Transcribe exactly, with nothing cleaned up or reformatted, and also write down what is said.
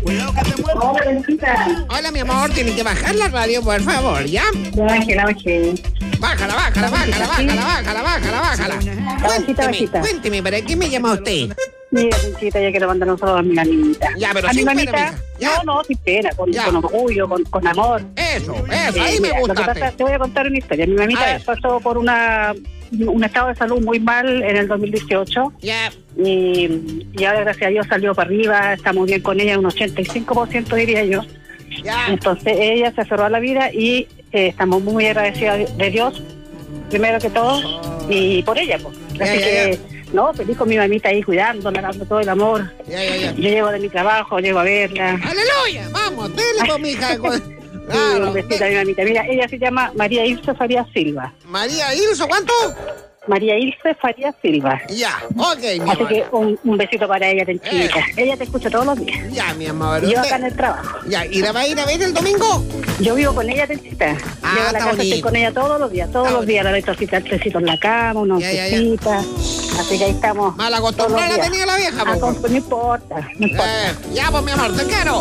Cuidado que te muero. Hola, Blanquita. Hola, mi amor, tienes que bajar la radio, por favor, ¿ya? Ya, que la bajé. Bájala, bájala, bájala, bájala, bájala, bájala, bájala. Bajita, Cuénteme, bajita. cuénteme, ¿para qué me llama usted? Mira, Blanquita, ya quiero mandar un saludo a mi mamita. Ya, pero a mi sin pena, mamita. mija. Ya. No, no, sin pena, con, Ya. con orgullo, con, con amor. Eso, eso, ahí Eh, me mira, lo que gusta. pasa, te voy a contar una historia. Mi A mamita ver. pasó por una un estado de salud muy mal en el dos mil dieciocho Ya, y, y ahora, gracias a Dios, salió para arriba. Estamos bien con ella, un ochenta y cinco por ciento diría yo. ya. Entonces ella se aferró a la vida y eh, estamos muy agradecidos de Dios, primero que todo, y por ella, pues. Ya, Así ya, que, no, feliz con mi mamita ahí cuidándola, dando todo el amor. Ya, ya, ya. Yo llego de mi trabajo, llego a verla. ¡Aleluya! Vamos, dele, pues, mija. Sí, Claro. un besito a mi mamita. Mira, ella se llama María Ilse Farías Silva. María Ilso, ¿cuánto? María Ilse Farías Silva. Ya, ok, mi Así amor. que un, un besito para ella, Eh. chica. Ella te escucha todos los días. Ya, mi amor. Yo usted- acá en el trabajo. Ya, ¿y la va a ir a ver el domingo? Yo vivo con ella, Tencita. Ah, Llego a la está casa, estoy bonito. con ella todos los días, todos Está los días. La doy tocita, tecito en la cama, unos Ya, ya, ya. tecitas. Así que ahí estamos. Mal todos los acostumbrada días. tenía la vieja, Ah, po. con- no importa, no importa. Eh, ya, pues, mi amor, te quiero.